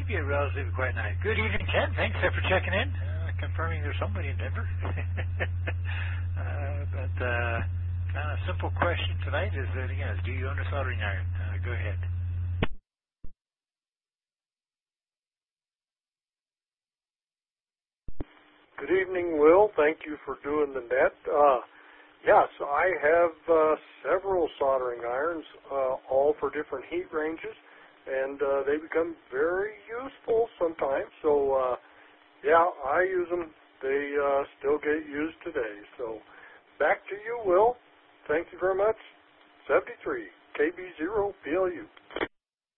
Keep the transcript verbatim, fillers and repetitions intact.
should be a relatively quiet night. Good evening, Ken. Thanks uh, for checking in, uh, confirming there's somebody in Denver. uh, but uh, kind of simple question tonight is that, again, is do you own a soldering iron? Uh, go ahead. Good evening, Will. Thank you for doing the net. Uh, yes, I have uh, several soldering irons, uh, all for different heat ranges, and uh, they become very useful sometimes. So, uh, yeah, I use them. They uh, still get used today. So, back to you, Will. Thank you very much. seventy-three K B zero P L U.